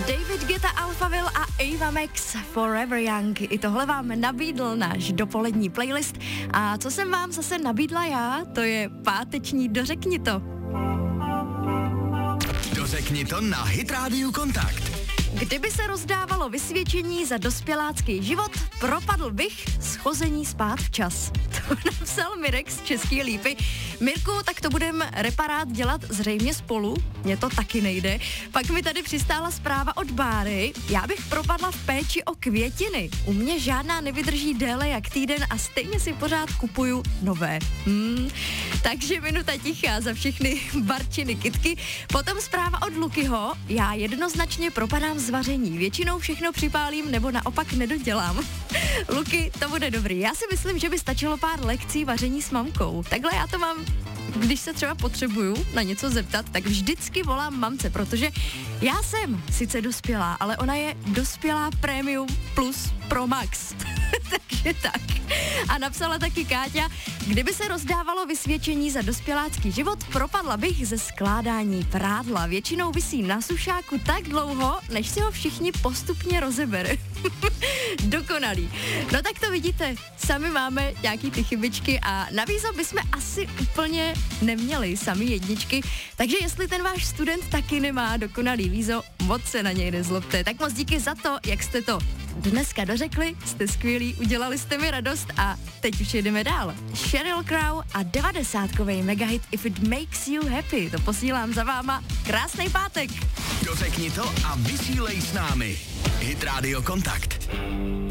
David Guetta, Alphaville a Ava Max, Forever Young. I tohle vám nabídl náš dopolední playlist. A co jsem vám zase nabídla já, to je páteční Dořekni to. Dořekni to na Hit Radio Kontakt. Kdyby se rozdávalo vysvědčení za dospělácký život, propadl bych schození spát včas. To napsal Mirek z Český Lípy. Mirku, tak to budeme reparát dělat zřejmě spolu, mně to taky nejde. Pak mi tady přistála zpráva od Báry. Já bych propadla v péči o květiny. U mě žádná nevydrží déle jak týden a stejně si pořád kupuju nové. Takže minuta ticha za všechny Barčiny kytky. Potom zpráva od Lukyho. Já jednoznačně propadám z vaření. Většinou všechno připálím nebo naopak nedodělám. Luky, to bude dobrý. Já si myslím, že by stačilo pár lekcí vaření s mamkou. Takhle já to mám, když se třeba potřebuju na něco zeptat, tak vždycky volám mamce, protože já jsem sice dospělá, ale ona je dospělá premium plus pro max. Takže tak. A napsala taky Káťa, kdyby se rozdávalo vysvědčení za dospělácký život, propadla bych ze skládání prádla. Většinou visí na sušáku tak dlouho, než si ho všichni postupně rozebere. Dokonalý. No tak to vidíte, sami máme nějaký ty chybičky a na Vízo bychom asi úplně neměli sami jedničky, takže jestli ten váš student taky nemá dokonalý Vízo, moc se na něj nezlobte. Tak moc díky za to, jak jste to dneska dořekli, jste skvělí, udělali jste mi radost a teď už jedeme dál. Sheryl Crow a 90kový megahit If It Makes You Happy, to posílám za váma. Krásný pátek. Dořekni to a vysílej s námi. Hit Radio Kontakt.